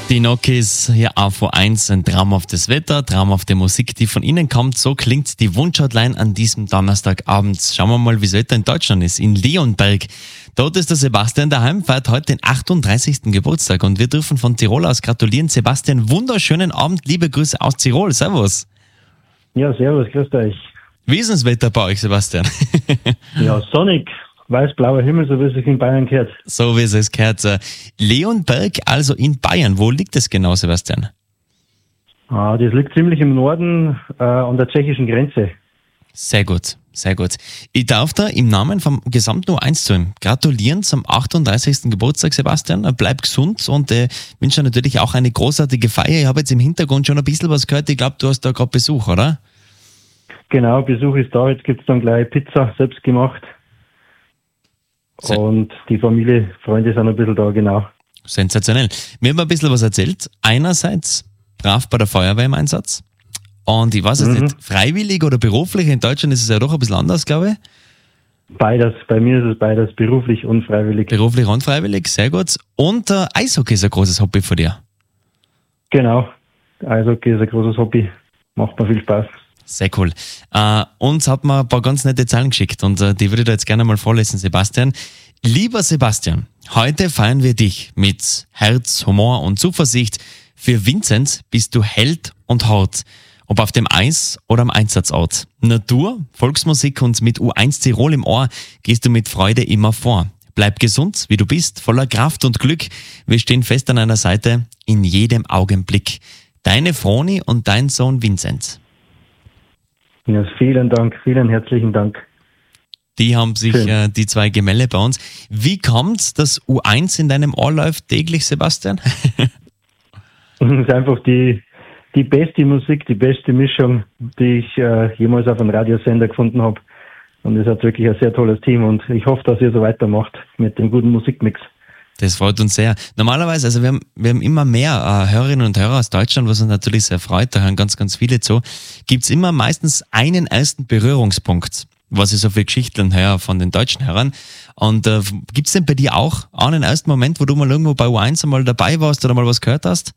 Die Nokis hier auf O1, ein traumhaftes Wetter, traumhafte Musik, die von Ihnen kommt. So klingt die Wunschhotline an diesem Donnerstagabend. Schauen wir mal, wie das Wetter in Deutschland ist. In Leonberg. Dort ist der Sebastian daheim, feiert heute den 38. Geburtstag. Und wir dürfen von Tirol aus gratulieren. Sebastian, wunderschönen Abend, liebe Grüße aus Tirol. Servus. Ja, servus, grüßt euch. Wie ist das Wetter bei euch, Sebastian? Ja, sonnig, weiß-blauer Himmel, so wie es sich in Bayern gehört. So wie es gehört. Leonberg, also in Bayern. Wo liegt es genau, Sebastian? Das liegt ziemlich im Norden an der tschechischen Grenze. Sehr gut, sehr gut. Ich darf da im Namen vom gesamten U1-Team gratulieren zum 38. Geburtstag, Sebastian. Bleib gesund und wünsche natürlich auch eine großartige Feier. Ich habe jetzt im Hintergrund schon ein bisschen was gehört. Ich glaube, du hast da gerade Besuch, oder? Genau, Besuch ist da. Jetzt gibt es dann gleich Pizza, selbst gemacht. Und die Familie, Freunde sind ein bisschen da, genau. Sensationell. Mir haben ein bisschen was erzählt. Einerseits brav bei der Feuerwehr im Einsatz. Und ich weiß jetzt nicht, freiwillig oder beruflich. In Deutschland ist es ja doch ein bisschen anders, glaube ich. Beides. Bei mir ist es beides, beruflich und freiwillig. Beruflich und freiwillig, sehr gut. Und Eishockey ist ein großes Hobby von dir. Genau. Eishockey ist ein großes Hobby. Macht mir viel Spaß. Sehr cool. Uns hat man ein paar ganz nette Zahlen geschickt und die würde ich da jetzt gerne mal vorlesen, Sebastian. Lieber Sebastian, heute feiern wir dich mit Herz, Humor und Zuversicht. Für Vincent bist du Held und Hort. Ob auf dem Eis oder am Einsatzort. Natur, Volksmusik und mit U1 Tirol im Ohr gehst du mit Freude immer vor. Bleib gesund, wie du bist, voller Kraft und Glück. Wir stehen fest an deiner Seite in jedem Augenblick. Deine Froni und dein Sohn Vincent. Ja, vielen Dank, vielen herzlichen Dank. Die haben sich die zwei gemeldet bei uns. Wie kommt, dass U1 in deinem Ohr läuft täglich, Sebastian? Es ist einfach die beste Musik, die beste Mischung, die ich jemals auf einem Radiosender gefunden habe. Und es hat wirklich ein sehr tolles Team und ich hoffe, dass ihr so weitermacht mit dem guten Musikmix. Das freut uns sehr. Normalerweise, also wir haben immer mehr Hörerinnen und Hörer aus Deutschland, was uns natürlich sehr freut, da hören ganz, ganz viele zu. Gibt es immer meistens einen ersten Berührungspunkt, was ich so viel Geschichten höre von den deutschen Hörern. Und gibt es denn bei dir auch einen ersten Moment, wo du mal irgendwo bei U1 einmal dabei warst oder mal was gehört hast?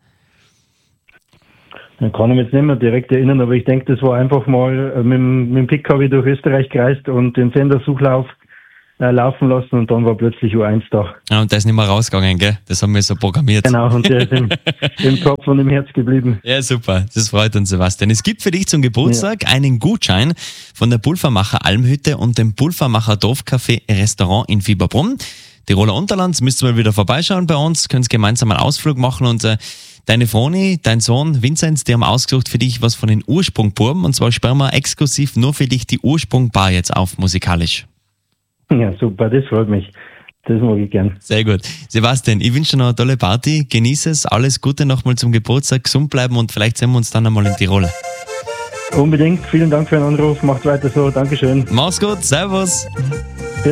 Ich kann mich jetzt nicht mehr direkt erinnern, aber ich denke, das war einfach mal mit dem PKW durch Österreich gereist und den Sendersuchlauf laufen lassen und dann war plötzlich U1 da. Ja, und der ist nicht mehr rausgegangen, gell? Das haben wir so programmiert. Genau, und der ist im Kopf und im Herz geblieben. Ja, super. Das freut uns, Sebastian. Es gibt für dich zum Geburtstag einen Gutschein von der Pulvermacher Almhütte und dem Pulvermacher Dorfcafé Restaurant in Fieberbrunn. Tiroler Unterland, müsst ihr mal wieder vorbeischauen bei uns, könnt gemeinsam einen Ausflug machen und deine Froni, dein Sohn Vincent, die haben ausgesucht für dich was von den Ursprungburben und zwar sperren wir exklusiv nur für dich die Ursprungbar jetzt auf musikalisch. Ja, super, das freut mich. Das mag ich gern. Sehr gut. Sebastian, ich wünsche dir noch eine tolle Party, genieße es, alles Gute nochmal zum Geburtstag, gesund bleiben und vielleicht sehen wir uns dann einmal in Tirol. Unbedingt, vielen Dank für den Anruf, macht weiter so, Dankeschön. Mach's gut, servus.